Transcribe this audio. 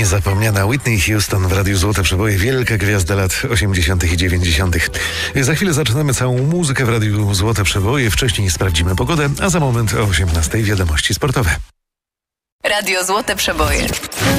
Niezapomniana Whitney Houston w Radiu Złote Przeboje, wielka gwiazda lat 80. i 90. Za chwilę zaczynamy całą muzykę w Radiu Złote Przeboje. Wcześniej sprawdzimy pogodę, a za moment o 18:00 wiadomości sportowe. Radio Złote Przeboje.